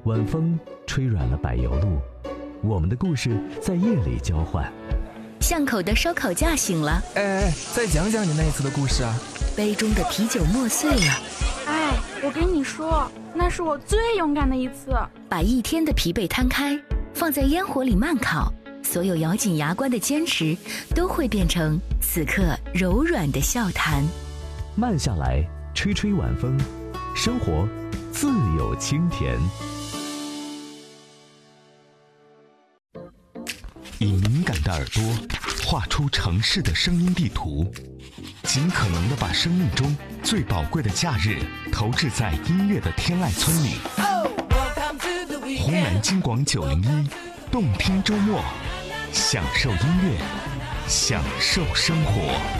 晚风吹软了柏油路，我们的故事在夜里交换。 巷口的烧烤架醒了， 哎，再讲讲你那次的故事啊。 杯中的啤酒磨碎了， 哎，我跟你说，那是我最勇敢的一次。 把一天的疲惫摊开，放在烟火里慢烤，所有咬紧牙关的坚持都会变成此刻柔软的笑谈。 慢下来，吹吹晚风，生活自有清甜。以敏感的耳朵画出城市的声音地图，尽可能地把生命中最宝贵的假日投掷在音乐的天籁村里。红南京广901，动听周末，享受音乐，享受生活。